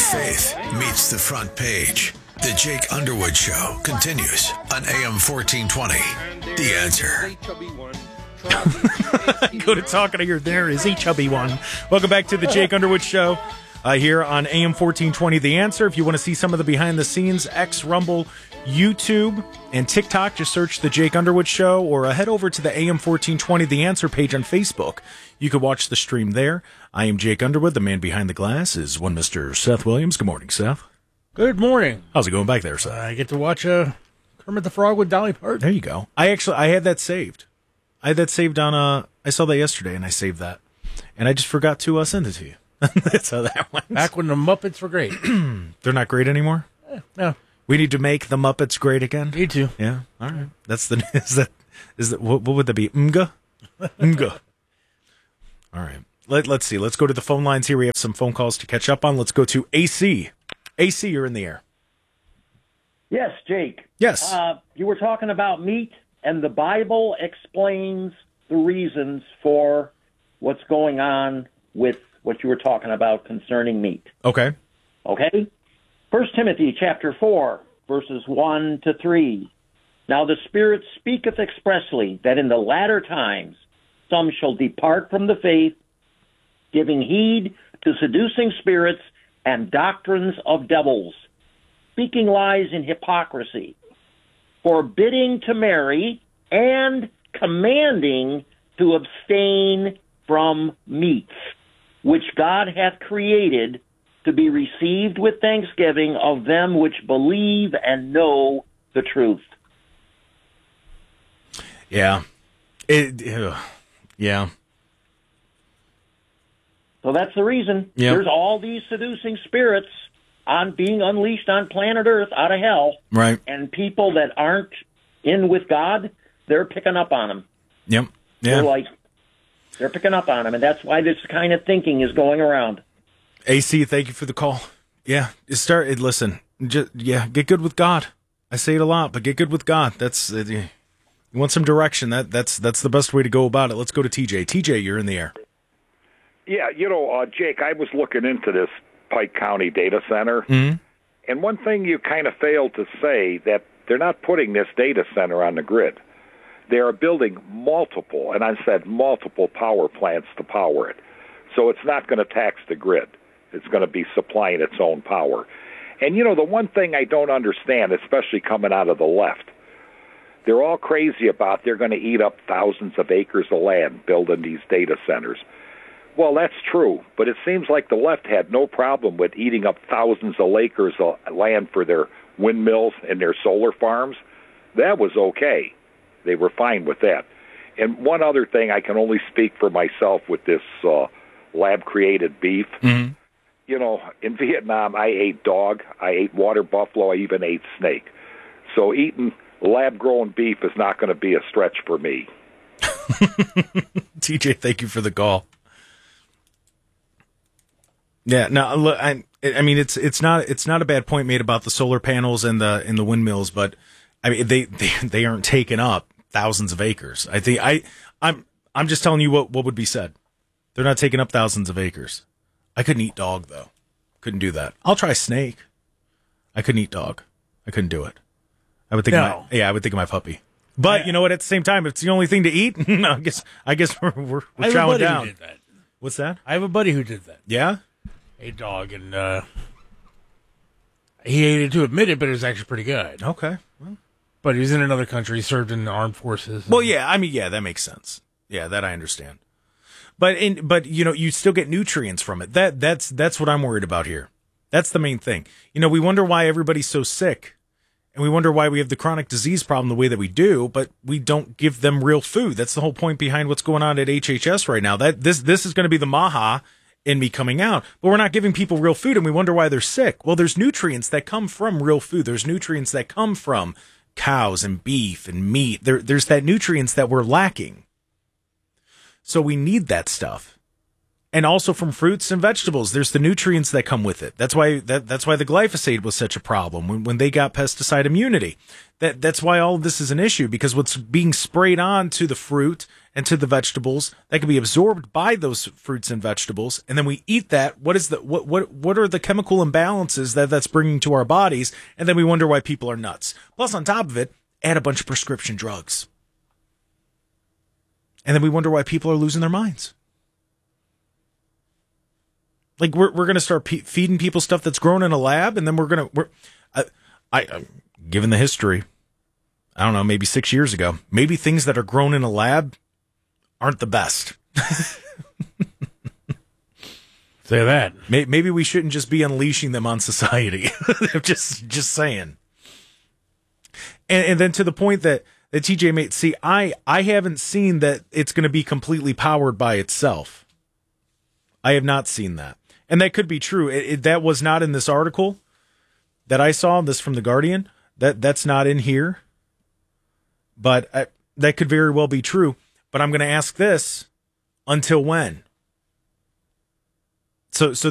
faith meets the front page. The Jake Underwood Show continues on AM 1420. The Answer. Go to talking to your there is a chubby one. Welcome back to the Jake Underwood Show here on AM 1420. The Answer. If you want to see some of the behind the scenes, X, Rumble, YouTube, and TikTok, just search the Jake Underwood Show or head over to the AM 1420 The Answer page on Facebook. You can watch the stream there. I am Jake Underwood. The man behind the glass is one Mr. Seth Williams. Good morning, Seth. Good morning. How's it going back there, Seth? I get to watch Kermit the Frog with Dolly Parton. There you go. I had that saved. I had that saved on I saw that yesterday and I saved that. And I just forgot to send it to you. That's how that went. Back when the Muppets were great. They're not great anymore? No. We need to make the Muppets great again? Need to. Yeah. All right. That's the is that what would that be? Mga? Mga. All right. Let's see. Let's go to the phone lines here. We have some phone calls to catch up on. Let's go to AC. AC, you're in the air. Yes, Jake. Yes. You were talking about meat, and the Bible explains the reasons for what's going on with what you were talking about concerning meat. Okay. Okay? 1 Timothy chapter 4, verses 1 to 3. Now the Spirit speaketh expressly that in the latter times some shall depart from the faith, giving heed to seducing spirits and doctrines of devils, speaking lies in hypocrisy, forbidding to marry, and commanding to abstain from meats, which God hath created to be received with thanksgiving of them which believe and know the truth. Yeah. Yeah. So that's the reason. Yep. There's all these seducing spirits on being unleashed on planet Earth out of hell. Right. And people that aren't in with God, they're picking up on them. Yep. Yeah. They're picking up on them, and that's why this kind of thinking is going around. AC, thank you for the call. Yeah. Listen. Get good with God. I say it a lot, but get good with God. That's you want some direction. That's the best way to go about it. Let's go to TJ. TJ, you're in the air. Yeah, Jake, I was looking into this Pike County data center, and one thing you kind of failed to say that they're not putting this data center on the grid. They are building multiple, and I said multiple power plants to power it. So it's not going to tax the grid. It's going to be supplying its own power. And, the one thing I don't understand, especially coming out of the left, they're all crazy about they're going to eat up thousands of acres of land building these data centers. Well, that's true, but it seems like the left had no problem with eating up thousands of acres of land for their windmills and their solar farms. That was okay. They were fine with that. And one other thing, I can only speak for myself with this lab-created beef. Mm-hmm. In Vietnam, I ate dog, I ate water buffalo, I even ate snake. So eating lab-grown beef is not going to be a stretch for me. TJ, thank you for the call. Yeah, no, look, I mean, it's not a bad point made about the solar panels and the windmills, but I mean, they aren't taking up thousands of acres. I think I'm just telling you what would be said. They're not taking up thousands of acres. I couldn't eat dog though. Couldn't do that. I'll try snake. I couldn't eat dog. I couldn't do it. I would think I would think of my puppy. But you know what? At the same time, if it's the only thing to eat, I guess we're chowing down. Who did that. What's that? I have a buddy who did that. Yeah. A dog, and he hated to admit it, but it was actually pretty good. Okay. Well. But he was in another country, served in the armed forces. Well, yeah, I mean, yeah, that makes sense. Yeah, that I understand. But you still get nutrients from it. That's what I'm worried about here. That's the main thing. We wonder why everybody's so sick, and we wonder why we have the chronic disease problem the way that we do, but we don't give them real food. That's the whole point behind what's going on at HHS right now. This is going to be the Maha in me coming out, but we're not giving people real food, and we wonder why they're sick. Well, there's nutrients that come from real food. There's nutrients that come from cows and beef and meat. There's that nutrients that we're lacking. So we need that stuff. And also from fruits and vegetables, there's the nutrients that come with it. That's why the glyphosate was such a problem when they got pesticide immunity. That's why all of this is an issue, because what's being sprayed on to the fruit and to the vegetables, that can be absorbed by those fruits and vegetables, and then we eat that. What are the chemical imbalances that's bringing to our bodies? And then we wonder why people are nuts. Plus, on top of it, add a bunch of prescription drugs, and then we wonder why people are losing their minds. Like we're going to start feeding people stuff that's grown in a lab, and then given the history, I don't know, maybe 6 years ago, maybe things that are grown in a lab aren't the best. Say that. Maybe we shouldn't just be unleashing them on society. just saying. And then to the point that TJ made, see, I haven't seen that it's going to be completely powered by itself. I have not seen that. And that could be true. That was not in this article that I saw, this from The Guardian. That's not in here. But that could very well be true. But I'm going to ask this, until when? So